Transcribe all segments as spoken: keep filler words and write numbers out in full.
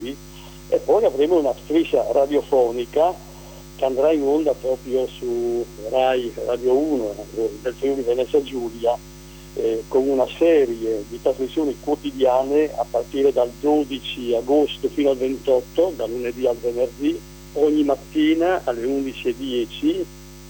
e poi avremo una striscia radiofonica che andrà in onda proprio su Rai Radio uno del Friuli Venezia Giulia, eh, con una serie di trasmissioni quotidiane a partire dal dodici agosto fino al ventotto, da lunedì al venerdì, ogni mattina alle undici e dieci.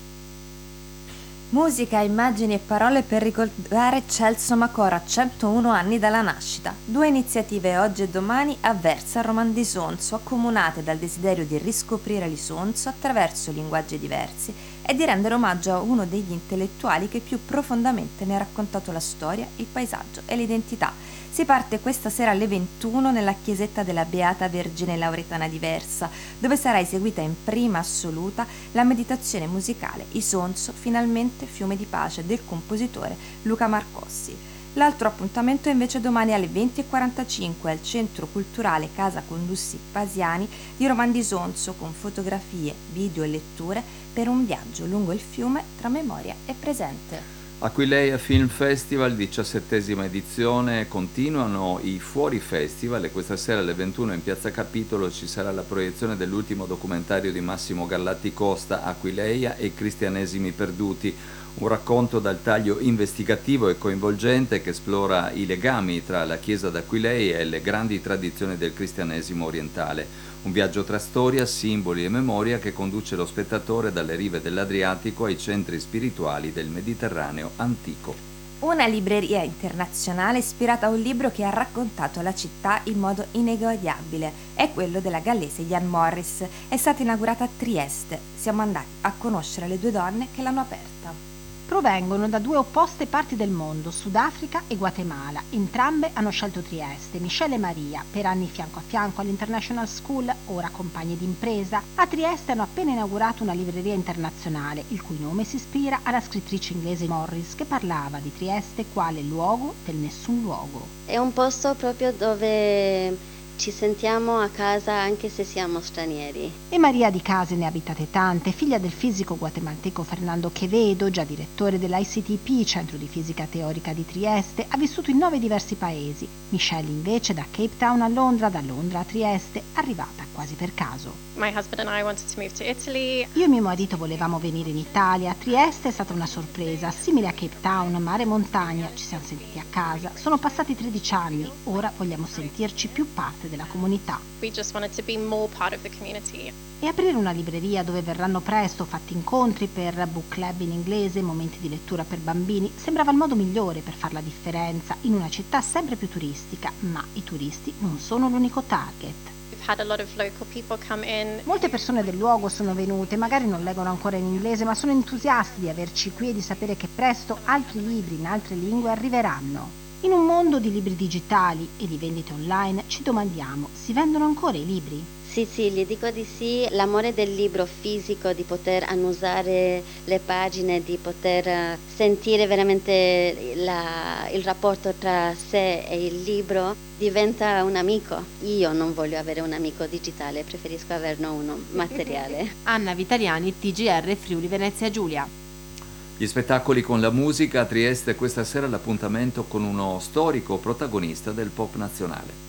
Musica, immagini e parole per ricordare Celso Macora a centouno anni dalla nascita. Due iniziative oggi e domani a Versa Roman di Sonzo, accomunate dal desiderio di riscoprire l'Isonzo attraverso linguaggi diversi e di rendere omaggio a uno degli intellettuali che più profondamente ne ha raccontato la storia, il paesaggio e l'identità. Si parte questa sera alle ventuno nella chiesetta della Beata Vergine Lauretana di Versa, dove sarà eseguita in prima assoluta la meditazione musicale Isonzo, finalmente fiume di pace del compositore Luca Marcossi. L'altro appuntamento è invece domani alle venti e quarantacinque al Centro Culturale Casa Condussi Pasiani di Roman di Sonzo, con fotografie, video e letture per un viaggio lungo il fiume tra memoria e presente. Aquileia Film Festival, diciassettesima edizione, continuano i Fuori Festival e questa sera alle ventuno in Piazza Capitolo ci sarà la proiezione dell'ultimo documentario di Massimo Gallatti Costa, Aquileia e i cristianesimi perduti, un racconto dal taglio investigativo e coinvolgente che esplora i legami tra la Chiesa d'Aquileia e le grandi tradizioni del cristianesimo orientale. Un viaggio tra storia, simboli e memoria che conduce lo spettatore dalle rive dell'Adriatico ai centri spirituali del Mediterraneo antico. Una libreria internazionale ispirata a un libro che ha raccontato la città in modo ineguagliabile. È quello della gallese Jan Morris. È stata inaugurata a Trieste. Siamo andati a conoscere le due donne che l'hanno aperta. Provengono da due opposte parti del mondo, Sudafrica e Guatemala. Entrambe hanno scelto Trieste. Michelle e Maria, per anni fianco a fianco all'International School, ora compagne d'impresa, a Trieste hanno appena inaugurato una libreria internazionale, il cui nome si ispira alla scrittrice inglese Morris, che parlava di Trieste quale luogo del nessun luogo. È un posto proprio dove ci sentiamo a casa anche se siamo stranieri. E Maria di case ne ha abitate tante, figlia del fisico guatemalteco Fernando Quevedo, già direttore dell'I C T P, Centro di Fisica Teorica di Trieste, ha vissuto in nove diversi paesi. Michelle invece da Cape Town a Londra, da Londra a Trieste, arrivata quasi per caso. My husband and I wanted to move to Italy. Io e mio marito volevamo venire in Italia. Trieste è stata una sorpresa, simile a Cape Town, mare e montagna, ci siamo sentiti a casa. Sono passati tredici anni, ora vogliamo sentirci più parte della comunità. We just wanted to be more part of the community. E aprire una libreria dove verranno presto fatti incontri per book club in inglese, momenti di lettura per bambini, sembrava il modo migliore per fare la differenza in una città sempre più turistica, ma i turisti non sono l'unico target. We've had a lot of local people come in. Molte persone del luogo sono venute, magari non leggono ancora in inglese, ma sono entusiasti di averci qui e di sapere che presto altri libri in altre lingue arriveranno. In un mondo di libri digitali e di vendite online ci domandiamo, si vendono ancora i libri? Sì, sì, gli dico di sì. L'amore del libro fisico, di poter annusare le pagine, di poter sentire veramente la, il rapporto tra sé e il libro, diventa un amico. Io non voglio avere un amico digitale, preferisco averne uno materiale. Anna Vitaliani, T G R Friuli Venezia Giulia. Gli spettacoli con la musica a Trieste questa sera, l'appuntamento con uno storico protagonista del pop nazionale.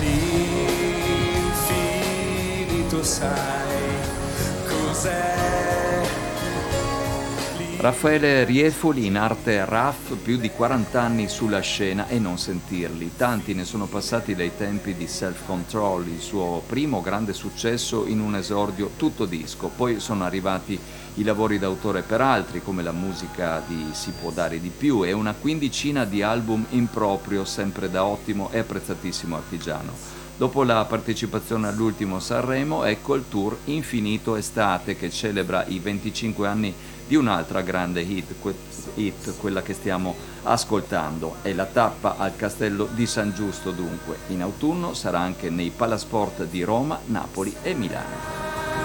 L'infinito sai cos'è? Raffaele Riefoli, in arte Raff, più di quaranta anni sulla scena e non sentirli. Tanti ne sono passati dai tempi di Self Control, il suo primo grande successo in un esordio tutto disco. Poi sono arrivati i lavori d'autore per altri, come la musica di Si può dare di più, e una quindicina di album in proprio, sempre da ottimo e apprezzatissimo artigiano. Dopo la partecipazione all'ultimo Sanremo, ecco il tour Infinito Estate, che celebra i venticinque anni di un'altra grande hit, que- hit, quella che stiamo ascoltando. È la tappa al Castello di San Giusto, dunque. In autunno sarà anche nei Palasport di Roma, Napoli e Milano.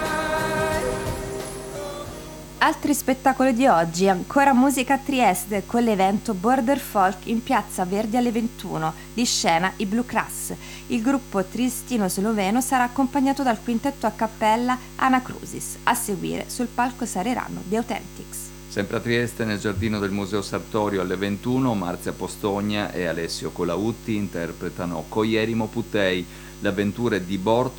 Altri spettacoli di oggi, ancora musica a Trieste con l'evento Border Folk in Piazza Verdi alle ventuno, di scena i Blue Crass. Il gruppo triestino-sloveno sarà accompagnato dal quintetto a cappella Anacrusis. A seguire sul palco saliranno The Authentics. Sempre a Trieste, nel giardino del Museo Sartorio alle ventuno, Marzia Postogna e Alessio Colautti interpretano Coierimo Puttei. Le avventure di Borto